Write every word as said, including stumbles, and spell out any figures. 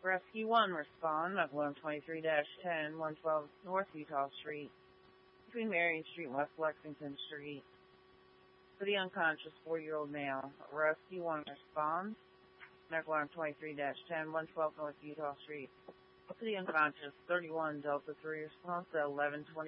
Rescue one, respond, medical alarm twenty-three dash ten, one twelve North Utah Street, between Marion Street and West Lexington Street. For the unconscious four-year-old male, Rescue one, respond, medical alarm twenty-three dash ten, one twelve North Utah Street. For the unconscious thirty-one Delta three, response at eleven twenty.